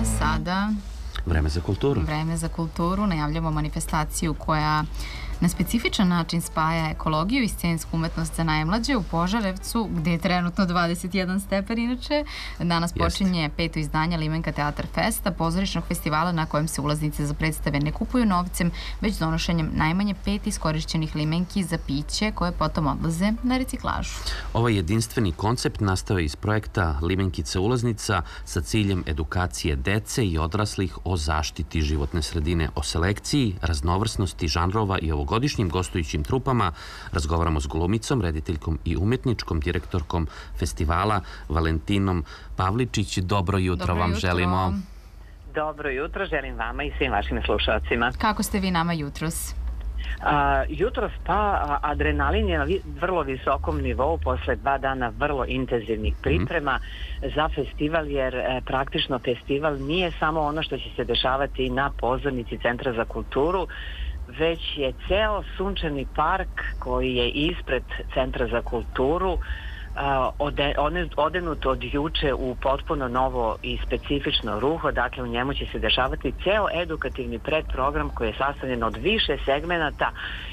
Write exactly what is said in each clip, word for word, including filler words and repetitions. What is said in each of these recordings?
sada Vreme za kulturu. Vreme za kulturu. Najavljamo manifestaciju koja na specifičan način spaja ekologiju i scensku umetnost za najmlađe u Požarevcu, gde je trenutno dvadeset jedan stepen inače. Danas počinje peto izdanje Limenka Teatar Festa, pozorišnog festivala na kojem se ulaznice za predstave ne kupuju novcem, već donošenjem najmanje pet iskorišćenih limenki za piće koje potom odlaze na reciklažu. Ovaj jedinstveni koncept nastao je iz projekta Limenkica ulaznica sa ciljem edukacije dece i odraslih o zaštiti životne sredine, o selekciji, raznovrsnosti žanrova i ovogodišnjim gostujućim trupama. Razgovaramo s glumicom, rediteljkom i umetničkom direktorkom festivala Valentinom Pavličić. Dobro jutro Dobro vam jutro. želimo. Dobro jutro, želim vama i svim vašim slušalcima. Kako ste vi nama jutros? A, jutros pa adrenalin je na vi, vrlo visokom nivou posle dva dana vrlo intenzivnih priprema mm. za festival, jer e, praktično festival nije samo ono što će se dešavati na pozornici Centra za kulturu, već je ceo sunčani park koji je ispred Centra za kulturu uh, ode, odenut od juče u potpuno novo i specifično ruho. Dakle, u njemu će se dešavati ceo edukativni predprogram koji je sastavljen od više segmenata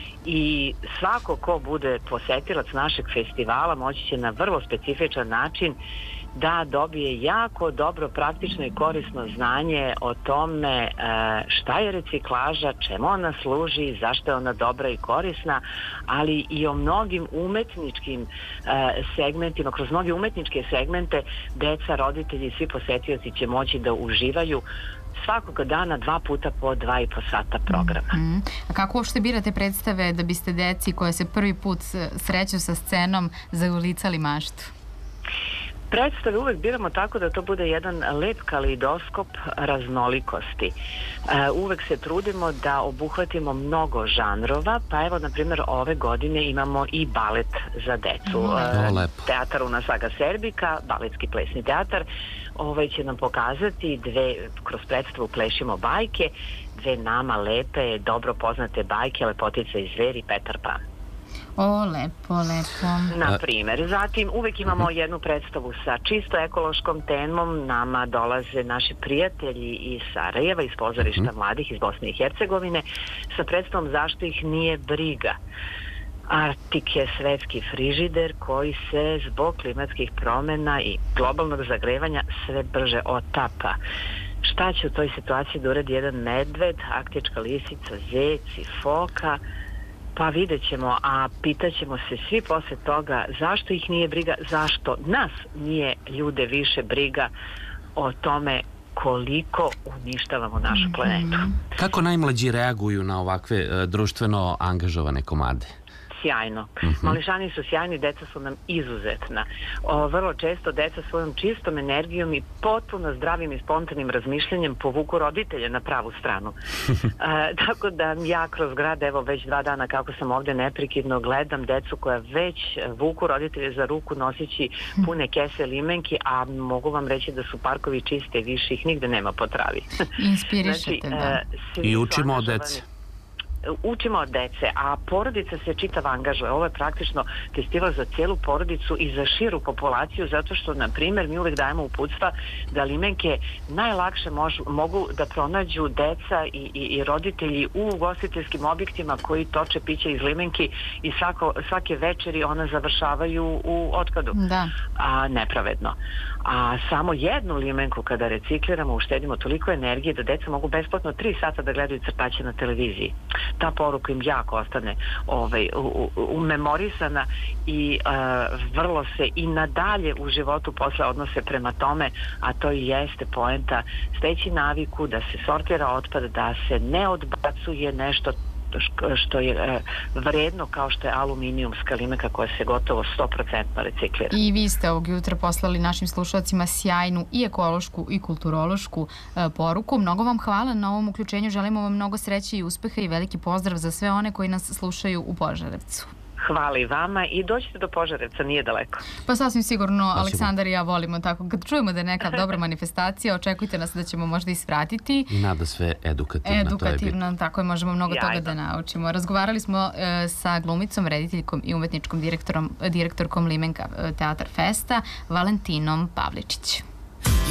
i svako ko bude posetilac našeg festivala moći će na vrlo specifičan način da dobije jako dobro, praktično i korisno znanje o tome šta je reciklaža, čemu ona služi, zašto je ona dobra i korisna, ali i o mnogim umetničkim segmentima, kroz mnoge umetničke segmente deca, roditelji i svi posetioci će moći da uživaju svakoga dana dva puta po dva i po sata programa. Mm -hmm. A kako uopšte birate predstave da biste deci koje se prvi put sreću sa scenom zaulicali maštu? Predstave uvek biramo tako da to bude jedan lep kaleidoskop raznolikosti. E, uvek se trudimo da obuhvatimo mnogo žanrova, pa evo, na primjer, ove godine imamo i balet za decu. Mm, e, teatar Una Saga Serbika, baletski plesni teatar, ovaj će nam pokazati dve, kroz predstavu Plešimo bajke, dve nama lepe, dobro poznate bajke, Lepotica i zver i Petar Pan. O, lepo, lepo. Na primjer. Zatim uvek imamo jednu predstavu sa čisto ekološkom temom. Nama dolaze naši prijatelji iz Sarajeva, iz pozorišta mladih iz Bosne i Hercegovine, sa predstavom Zašto ih nije briga. Artik je svetski frižider koji se zbog klimatskih promjena i globalnog zagrevanja sve brže otapa. Šta će u toj situaciji da uradi jedan medved, arktička lisica, zec i foka? Pa vidjet ćemo, a pitaćemo se svi posle toga zašto ih nije briga, zašto nas nije ljude više briga o tome koliko uništavamo našu planetu. Kako najmlađi reaguju na ovakve uh, društveno angažovane komade? Sjajno. Mm-hmm. Mališani su sjajni, deca su nam izuzetna. O, vrlo često deca svojom čistom energijom i potpuno zdravim i spontanim razmišljanjem povuku roditelje na pravu stranu. e, tako da ja kroz grad, evo već dva dana kako sam ovdje neprekidno, gledam decu koja već vuku roditelje za ruku noseći pune kese limenki, a mogu vam reći da su parkovi čiste, više ih nigde nema po travi. Inspirišete, znači, da. E, I učimo od dece. Učimo od dece, a porodica se čitav angažuje. Ovo je praktično festival za cijelu porodicu i za širu populaciju, zato što, na primjer, mi uvek dajemo uputstva da limenke najlakše mož, mogu da pronađu deca i, i, i roditelji u ugostiteljskim objektima koji toče piće iz limenki i svako, svake večeri ona završavaju u otpadu. Da. A nepravedno. A samo jednu limenku kada recikliramo uštedimo toliko energije da deca mogu besplatno tri sata da gledaju crtaće na televiziji. Ta poruka im jako ostane ovaj, umemorisana i uh, vrlo se i nadalje u životu posle odnose prema tome, a to i jeste poenta, steći naviku da se sortira otpad, da se ne odbacuje nešto što je vredno kao što je aluminijumska limenka koja se gotovo sto posto reciklira. I vi ste ovog jutra poslali našim slušalcima sjajnu i ekološku i kulturološku poruku. Mnogo vam hvala na ovom uključenju. Želimo vam mnogo sreće i uspeha i veliki pozdrav za sve one koji nas slušaju u Požarevcu. Hvala i vama i dođite do Požarevca, nije daleko. Pa sasvim sigurno, Aleksandar i ja volimo tako. Kad čujemo da je neka dobra manifestacija, očekujte nas da ćemo možda i svratiti. I nada sve edukativno. Edukativno, tako je, možemo mnogo toga da naučimo. Razgovarali smo e, sa glumicom, rediteljkom i umetničkom direktorom, direktorkom Limenka Teatar Festa, Valentinom Pavličić.